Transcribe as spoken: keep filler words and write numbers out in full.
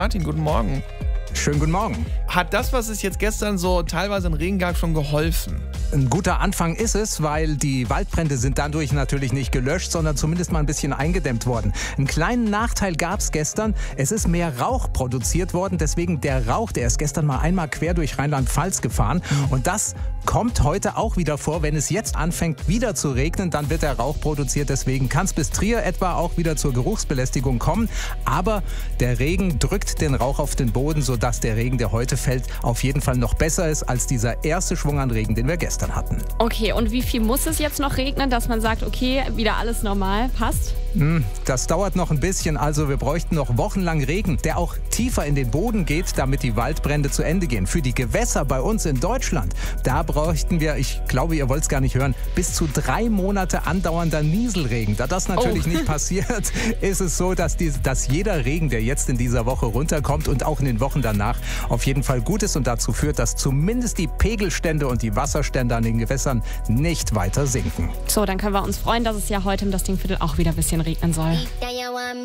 Martin, guten Morgen. Schönen guten Morgen. Hat das, was es jetzt gestern so teilweise im Regen gab, schon geholfen? Ein guter Anfang ist es, weil die Waldbrände sind dadurch natürlich nicht gelöscht, sondern zumindest mal ein bisschen eingedämmt worden. Einen kleinen Nachteil gab es gestern. Es ist mehr Rauch produziert worden. Deswegen der Rauch, der ist gestern mal einmal quer durch Rheinland-Pfalz gefahren. Und das kommt heute auch wieder vor. Wenn es jetzt anfängt, wieder zu regnen, dann wird der Rauch produziert. Deswegen kann es bis Trier etwa auch wieder zur Geruchsbelästigung kommen. Aber der Regen drückt den Rauch auf den Boden, sodass der Regen, der heute fällt, auf jeden Fall noch besser ist als dieser erste Schwung an Regen, den wir gestern hatten. Okay, und wie viel muss es jetzt noch regnen, dass man sagt, okay, wieder alles normal, passt? Das dauert noch ein bisschen, also wir bräuchten noch wochenlang Regen, der auch tiefer in den Boden geht, damit die Waldbrände zu Ende gehen. Für die Gewässer bei uns in Deutschland, da bräuchten wir, ich glaube, ihr wollt es gar nicht hören, bis zu drei Monate andauernder Nieselregen. Da das natürlich oh. nicht passiert, ist es so, dass, die, dass jeder Regen, der jetzt in dieser Woche runterkommt und auch in den Wochen danach, auf jeden Fall gut ist und dazu führt, dass zumindest die Pegelstände und die Wasserstände an den Gewässern nicht weiter sinken. So, dann können wir uns freuen, dass es ja heute im Das Ding Viertel auch wieder ein bisschen regnen soll.